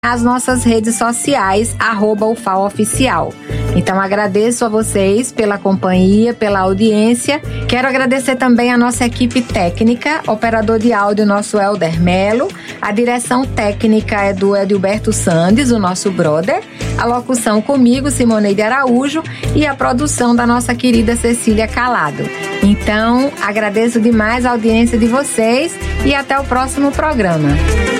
as nossas redes sociais, @UFAOficial. Então, agradeço a vocês pela companhia, pela audiência. Quero agradecer também a nossa equipe técnica, operador de áudio, nosso Helder Melo. A direção técnica é do Edilberto Sandes, o nosso brother. A locução comigo, Simoneide Araújo. E a produção da nossa querida Cecília Calado. Então, agradeço demais a audiência de vocês e até o próximo programa.